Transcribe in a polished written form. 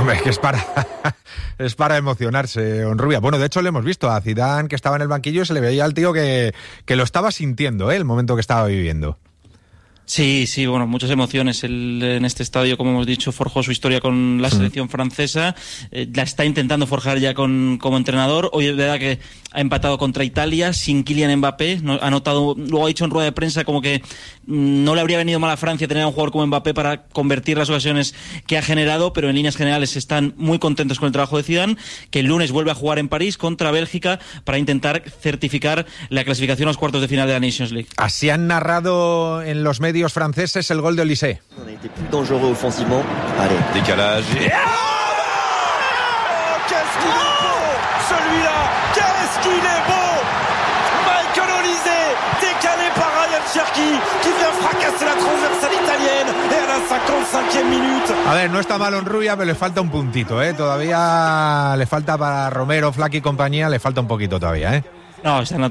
Hombre, es que es para emocionarse, Honrubia. Bueno, de hecho le hemos visto a Zidane, que estaba en el banquillo, y se le veía al tío que lo estaba sintiendo, el momento que estaba viviendo. Sí, bueno, muchas emociones. Él en este estadio, como hemos dicho, forjó su historia con la selección francesa, la está intentando forjar ya como entrenador. Hoy es verdad que ha empatado contra Italia sin Kylian Mbappé, ha notado, luego ha dicho en rueda de prensa como que no le habría venido mal a Francia tener a un jugador como Mbappé para convertir las ocasiones que ha generado, pero en líneas generales están muy contentos con el trabajo de Zidane, que el lunes vuelve a jugar en París contra Bélgica para intentar certificar la clasificación a los cuartos de final de la Nations League. Así han narrado en los medios franceses el gol de Olise. On a été plus dangereux offensivement. Allez, décalage. Qu'est-ce qu'il est beau, celui-là. Qu'est-ce qu'il est beau. Michael Olise, décalé par Ryan Cherki, qui vient fracasser la transversale italienne. Et à la 55e minute. A ver, no está mal Honrubia, pero le falta un puntito, ¿eh? Todavía le falta para Romero, Flack y compañía, le falta un poquito todavía, ¿eh? No, está